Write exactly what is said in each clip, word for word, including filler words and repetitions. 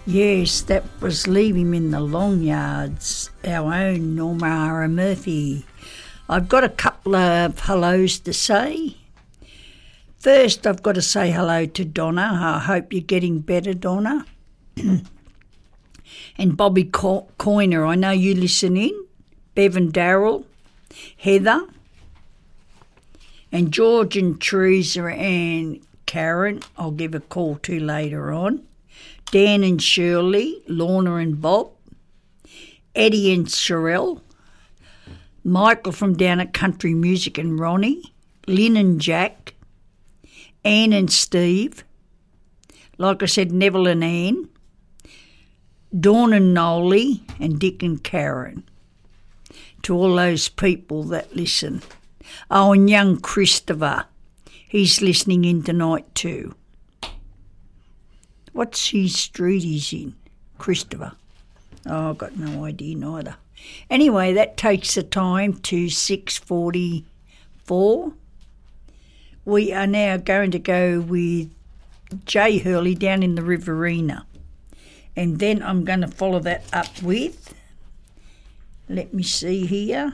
Yes, that was Leave Him in the Long Yards, our own Norma Ara Murphy. I've got a couple of hellos to say. First, I've got to say hello to Donna. I hope you're getting better, Donna. And Bobby Co- Coiner, I know you listen in. Bevan Darrell, Heather, and George and Teresa and Karen, I'll give a call to later on. Dan and Shirley, Lorna and Bob, Eddie and Sherelle, Michael from down at Country Music and Ronnie, Lynn and Jack, Anne and Steve, like I said, Neville and Anne, Dawn and Nolly, and Dick and Karen. To all those people that listen. Oh, and young Christopher, he's listening in tonight too. What's his street he's in? Christopher. Oh, I've got no idea neither. Anyway, that takes the time to six forty-four. We are now going to go with Jay Hurley down in the Riverina. And then I'm going to follow that up with, let me see here,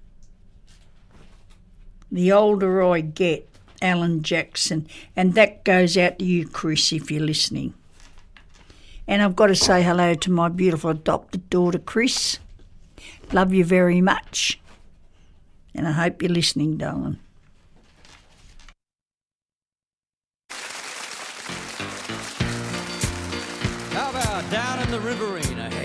The Older I Get, Alan Jackson. And that goes out to you, Chris, if you're listening. And I've got to say hello to my beautiful adopted daughter, Chris. Love you very much. And I hope you're listening, darling. How about down in the Riverina,